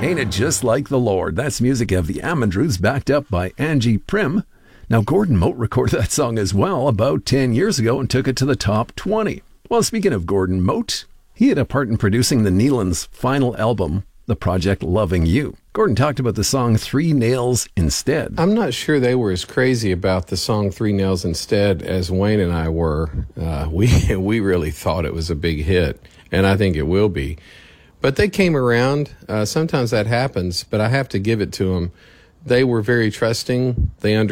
Ain't It Just Like the Lord? That's music of the Amandrews, backed up by Angie Prim. Now, Gordon Mote recorded that song as well about 10 years ago and took it to the top 20. Well, speaking of Gordon Mote, he had a part in producing the Neelan's final album, the project Loving You. Gordon talked about the song Three Nails Instead. I'm not sure they were as crazy about the song Three Nails Instead as Wayne and I were. We really thought it was a big hit, and I think it will be. But they came around. Sometimes that happens, but I have to give it to them. They were very trusting. They